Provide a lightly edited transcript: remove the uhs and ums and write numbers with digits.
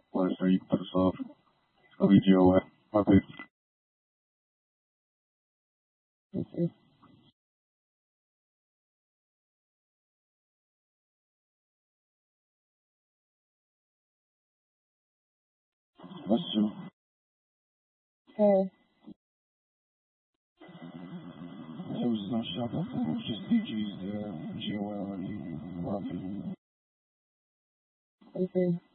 Pode sair para o sol. O vídeo é uma vez. Nossa, É, eu não achava que os vídeos de Joel e Robin. pois é.